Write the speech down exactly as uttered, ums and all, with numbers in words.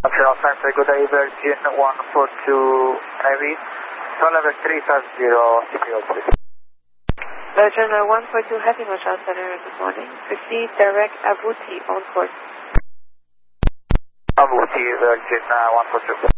Center, good day, Virgin one four two Navy, call level three five zero, C P O please. Virgin one four two Heavy Control Center, good morning. Proceed direct Abuti on course. Abuti, Virgin one four two.